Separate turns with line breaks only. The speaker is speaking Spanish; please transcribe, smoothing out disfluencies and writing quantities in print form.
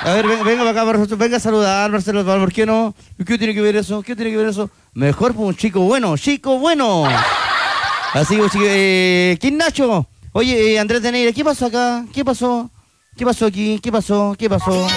A ver, venga para acá, venga a saludar, Marcelo Osvaldo, ¿por qué no? ¿Qué tiene que ver eso? ¿Qué tiene que ver eso? Mejor por un chico bueno, chico bueno. Así que, ¿quién Nacho? Oye, Andrés de Neira, ¿qué pasó acá? ¿Qué pasó? ¿Qué pasó aquí? ¿Qué pasó? ¿Qué pasó?